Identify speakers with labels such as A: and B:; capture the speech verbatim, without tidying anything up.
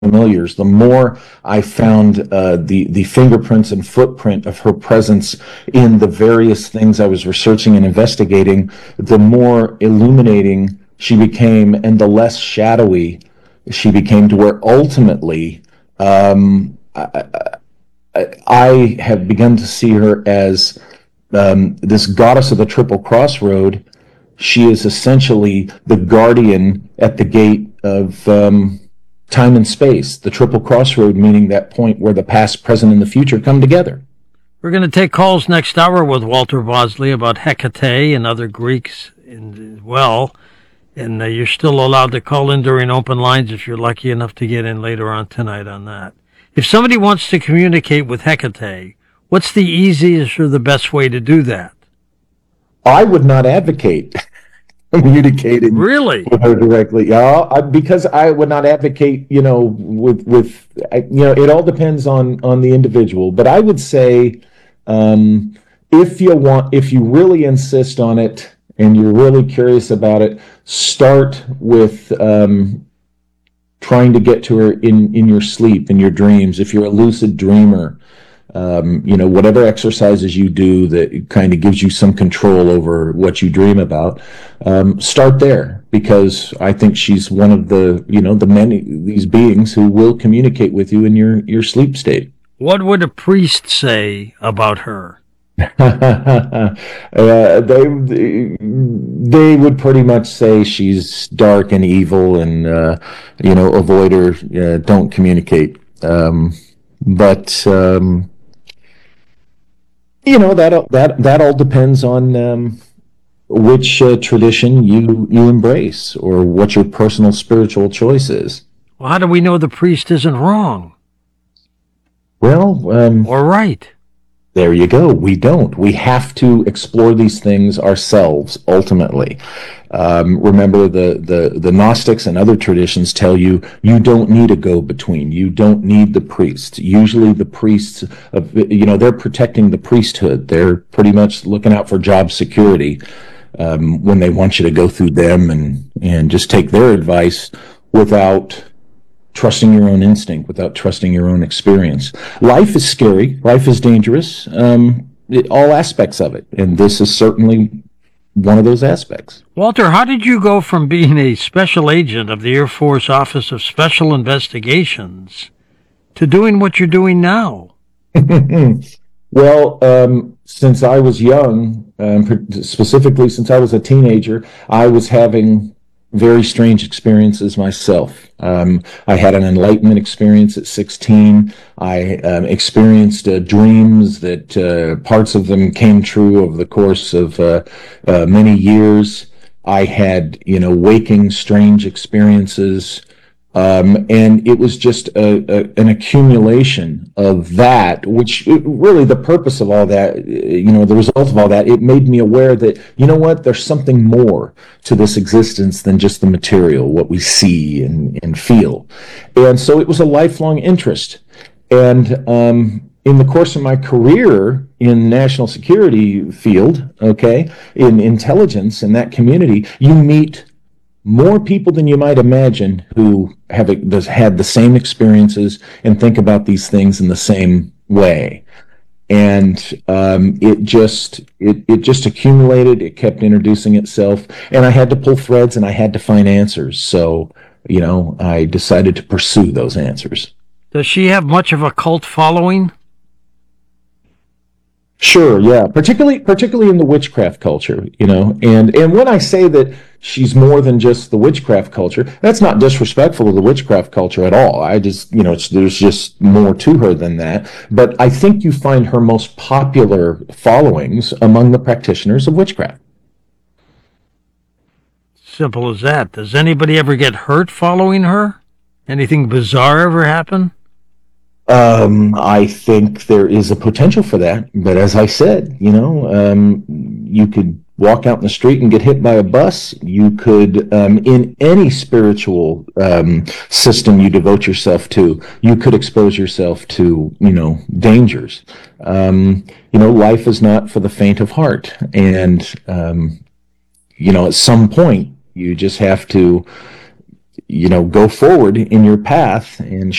A: familiars, the more I found uh, the the fingerprints and footprint of her presence in the various things I was researching and investigating, the more illuminating she became, and the less shadowy she became, to where ultimately um, I, I, I have begun to see her as um, this goddess of the Triple Crossroad. She is essentially the guardian at the gate of um, time and space, the Triple Crossroad, meaning that point where the past, present, and the future come together.
B: We're going to take calls next hour with Walter Bosley about Hecate and other Greeks as well. And uh, you're still allowed to call in during open lines if you're lucky enough to get in later on tonight on that. If somebody wants to communicate with Hecate, what's the easiest or the best way to do that?
A: I would not advocate communicating
B: really
A: with her directly. Yeah, I, because I would not advocate, you know, with, with, you know, it all depends on, on the individual. But I would say, um, if you want, if you really insist on it and you're really curious about it, start with, um, trying to get to her in, in your sleep, in your dreams. If you're a lucid dreamer, Um, you know, whatever exercises you do that kind of gives you some control over what you dream about, um, start there, because I think she's one of the, you know, the many, these beings who will communicate with you in your, your sleep state.
B: What would a priest say about her?
A: uh, they, they would pretty much say she's dark and evil and, uh, you know, avoid her, uh, don't communicate. Um, but, um, You know, that that that all depends on um, which uh, tradition you you embrace, or what your personal spiritual choice is.
B: Well, how do we know the priest isn't wrong?
A: Well, um,
B: or right?
A: There you go. We don't. We have to explore these things ourselves, ultimately. Um, remember, the, the, the Gnostics and other traditions tell you you don't need a go-between. You don't need the priest. Usually the priests, of, you know, they're protecting the priesthood. They're pretty much looking out for job security um, when they want you to go through them and, and just take their advice without trusting your own instinct, without trusting your own experience. Life is scary. Life is dangerous. Um, it, all aspects of it. And this is certainly one of those aspects.
B: Walter, how did you go from being a special agent of the Air Force Office of Special Investigations to doing what you're doing now?
A: Well, um, since I was young, um, specifically since I was a teenager, I was having very strange experiences myself. Um, I had an enlightenment experience at sixteen. I um, experienced uh, dreams that uh, parts of them came true over the course of uh, uh, many years. I had, you know, waking strange experiences. Um, and it was just a, a, an accumulation of that, which it, really the purpose of all that, you know, the result of all that, it made me aware that, you know what, there's something more to this existence than just the material, what we see and, and feel. And so it was a lifelong interest. And um, in the course of my career in the national security field, okay, in intelligence, in that community, you meet more people than you might imagine who have had the same experiences and think about these things in the same way. And um, it just it, it just accumulated. It kept introducing itself, and I had to pull threads and I had to find answers. So, you know, I decided to pursue those answers.
B: Does she have much of a cult following?
A: Sure, yeah, particularly particularly in the witchcraft culture, you know, and and when I say that she's more than just the witchcraft culture, that's not disrespectful to the witchcraft culture at all. I just, you know, it's, there's just more to her than that. But I think you find her most popular followings among the practitioners of witchcraft.
B: Simple as that. Does anybody ever get hurt following her? Anything bizarre ever happen?
A: Um, I think there is a potential for that, but as I said, you know, um, you could walk out in the street and get hit by a bus. You could, um, in any spiritual um, system you devote yourself to, you could expose yourself to, you know, dangers. Um, you know, life is not for the faint of heart, and um, you know, at some point, you just have to. you know, go forward in your path and